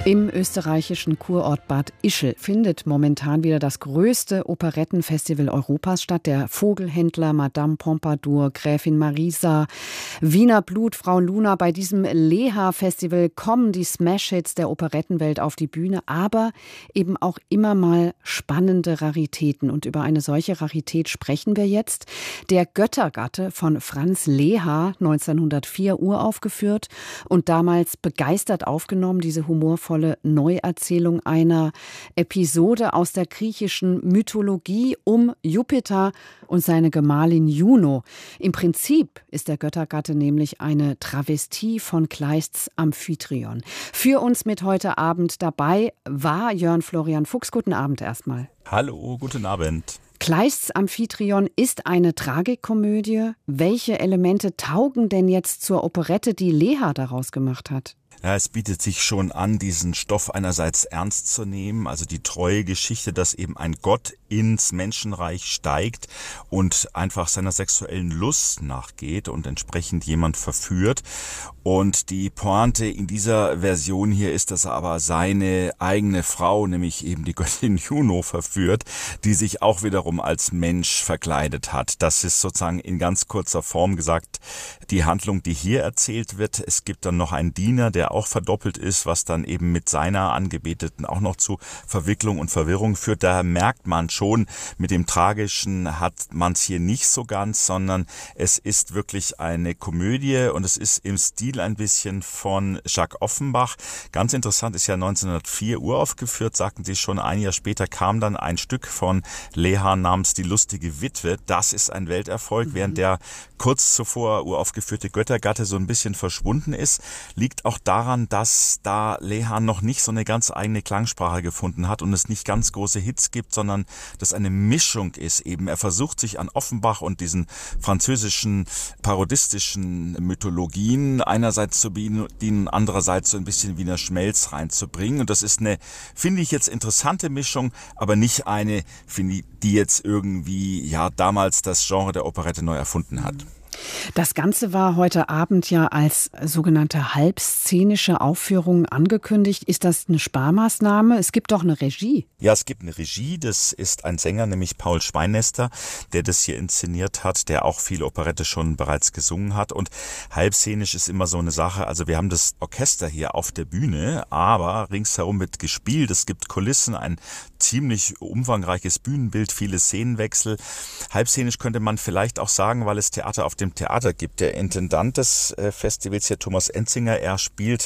Im österreichischen Kurort Bad Ischl findet momentan wieder das größte Operettenfestival Europas statt. Der Vogelhändler, Madame Pompadour, Gräfin Marisa, Wiener Blut, Frau Luna. Bei diesem Leha-Festival kommen die Smash-Hits der Operettenwelt auf die Bühne, aber eben auch immer mal spannende Raritäten. Und über eine solche Rarität sprechen wir jetzt. Der Göttergatte von Franz Leha, 1904 uraufgeführt und damals begeistert aufgenommen, diese humorvolle Neuerzählung einer Episode aus der griechischen Mythologie um Jupiter und seine Gemahlin Juno. Im Prinzip ist der Göttergatte nämlich eine Travestie von Kleists Amphitryon. Für uns mit heute Abend dabei war Jörn Florian Fuchs. Guten Abend erstmal. Hallo, guten Abend. Kleists Amphitryon ist eine Tragikomödie. Welche Elemente taugen denn jetzt zur Operette, die Leha daraus gemacht hat? Ja, es bietet sich schon an, diesen Stoff einerseits ernst zu nehmen, also die treue Geschichte, dass eben ein Gott ins Menschenreich steigt und einfach seiner sexuellen Lust nachgeht und entsprechend jemand verführt. Und die Pointe in dieser Version hier ist, dass er aber seine eigene Frau, nämlich eben die Göttin Juno, verführt, die sich auch wiederum als Mensch verkleidet hat. Das ist sozusagen in ganz kurzer Form gesagt die Handlung, die hier erzählt wird. Es gibt dann noch einen Diener, der auch verdoppelt ist, was dann eben mit seiner Angebeteten auch noch zu Verwicklung und Verwirrung führt. Da merkt man schon, mit dem Tragischen hat man es hier nicht so ganz, sondern es ist wirklich eine Komödie und es ist im Stil ein bisschen von Jacques Offenbach. Ganz interessant, ist ja 1904 uraufgeführt, sagten Sie schon. Ein Jahr später kam dann ein Stück von Leha namens Die lustige Witwe. Das ist ein Welterfolg, während der kurz zuvor uraufgeführte Göttergatte so ein bisschen verschwunden ist. Liegt auch daran, dass da Leha noch nicht so eine ganz eigene Klangsprache gefunden hat und es nicht ganz große Hits gibt, sondern das eine Mischung ist eben. Er versucht sich an Offenbach und diesen französischen parodistischen Mythologien einerseits zu bedienen, andererseits so ein bisschen Wiener Schmelz reinzubringen. Und das ist eine, finde ich jetzt, interessante Mischung, aber nicht eine, finde ich, die jetzt irgendwie ja damals das Genre der Operette neu erfunden hat. Das Ganze war heute Abend ja als sogenannte halbszenische Aufführung angekündigt. Ist das eine Sparmaßnahme? Es gibt doch eine Regie. Ja, es gibt eine Regie. Das ist ein Sänger, nämlich Paul Schweinester, der das hier inszeniert hat, der auch viele Operette schon bereits gesungen hat. Und halbszenisch ist immer so eine Sache. Also wir haben das Orchester hier auf der Bühne, aber ringsherum wird gespielt. Es gibt Kulissen, ein ziemlich umfangreiches Bühnenbild, viele Szenenwechsel. Halbszenisch könnte man vielleicht auch sagen, weil es Theater auf dem Theater gibt. Der Intendant des Festivals hier, Thomas Enzinger, er spielt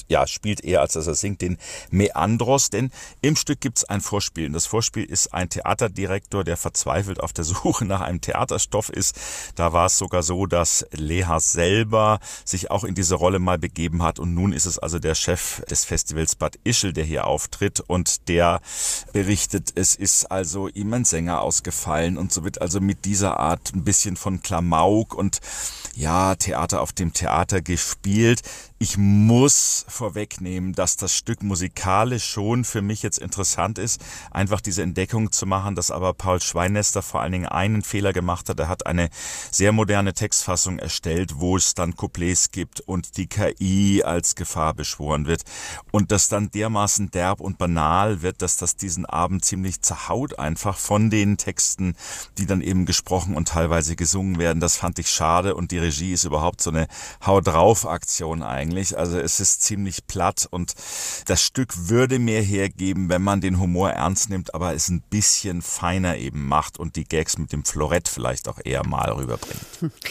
eher, als dass er singt, den Meandros, denn im Stück gibt es ein Vorspiel. Und das Vorspiel ist ein Theaterdirektor, der verzweifelt auf der Suche nach einem Theaterstoff ist. Da war es sogar so, dass Leha selber sich auch in diese Rolle mal begeben hat und nun ist es also der Chef des Festivals Bad Ischl, der hier auftritt und der berichtet, es ist also ihm ein Sänger ausgefallen und so wird also mit dieser Art ein bisschen von Klamauk und ja, Theater auf dem Theater gespielt. Ich muss vorwegnehmen, dass das Stück musikalisch schon für mich jetzt interessant ist, einfach diese Entdeckung zu machen, dass aber Paul Schweinester vor allen Dingen einen Fehler gemacht hat. Er hat eine sehr moderne Textfassung erstellt, wo es dann Couplets gibt und die KI als Gefahr beschworen wird und das dann dermaßen derb und banal wird, dass das diesen Abend ziemlich zerhaut einfach von den Texten, die dann eben gesprochen und teilweise gesungen werden. Das fand ich schade und die Regie ist überhaupt so eine Hau-drauf-Aktion eigentlich. Also es ist ziemlich platt und das Stück würde mehr hergeben, wenn man den Humor ernst nimmt, aber es ein bisschen feiner eben macht und die Gags mit dem Florett vielleicht auch eher mal rüberbringt.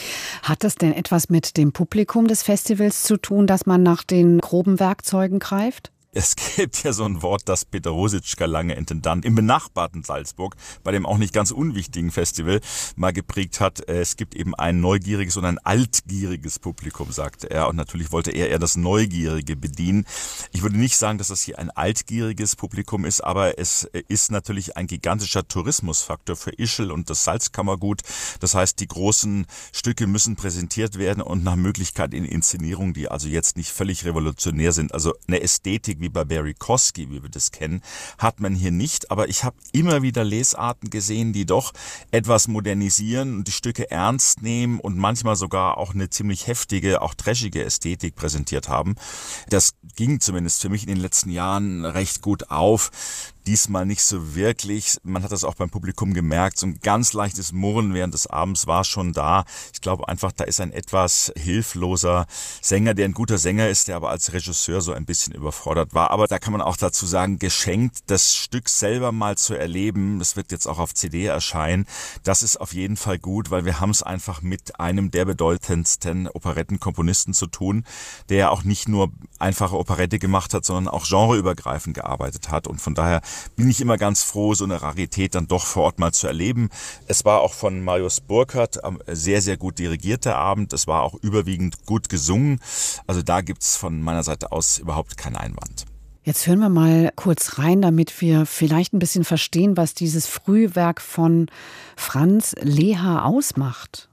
Hat das denn etwas mit dem Publikum des Festivals zu tun, dass man nach den groben Werkzeugen greift? Es gibt ja so ein Wort, das Peter Rositschka, lange Intendant im benachbarten Salzburg, bei dem auch nicht ganz unwichtigen Festival, mal geprägt hat. Es gibt eben ein neugieriges und ein altgieriges Publikum, sagte er. Und natürlich wollte er eher das Neugierige bedienen. Ich würde nicht sagen, dass das hier ein altgieriges Publikum ist, aber es ist natürlich ein gigantischer Tourismusfaktor für Ischl und das Salzkammergut. Das heißt, die großen Stücke müssen präsentiert werden und nach Möglichkeit in Inszenierungen, die also jetzt nicht völlig revolutionär sind. Also eine Ästhetik wie bei Barry Kosky, wie wir das kennen, hat man hier nicht. Aber ich habe immer wieder Lesarten gesehen, die doch etwas modernisieren und die Stücke ernst nehmen und manchmal sogar auch eine ziemlich heftige, auch trashige Ästhetik präsentiert haben. Das ging zumindest für mich in den letzten Jahren recht gut auf. Diesmal nicht so wirklich. Man hat das auch beim Publikum gemerkt. So ein ganz leichtes Murren während des Abends war schon da. Ich glaube einfach, da ist ein etwas hilfloser Sänger, der ein guter Sänger ist, der aber als Regisseur so ein bisschen überfordert war. Aber da kann man auch dazu sagen, geschenkt, das Stück selber mal zu erleben, das wird jetzt auch auf CD erscheinen, das ist auf jeden Fall gut, weil wir haben es einfach mit einem der bedeutendsten Operettenkomponisten zu tun, der auch nicht nur einfache Operette gemacht hat, sondern auch genreübergreifend gearbeitet hat. Und von daher bin ich immer ganz froh, so eine Rarität dann doch vor Ort mal zu erleben. Es war auch von Marius Burkhardt sehr, sehr gut dirigiert, der Abend. Es war auch überwiegend gut gesungen. Also da gibt's von meiner Seite aus überhaupt keinen Einwand. Jetzt hören wir mal kurz rein, damit wir vielleicht ein bisschen verstehen, was dieses Frühwerk von Franz Lehár ausmacht.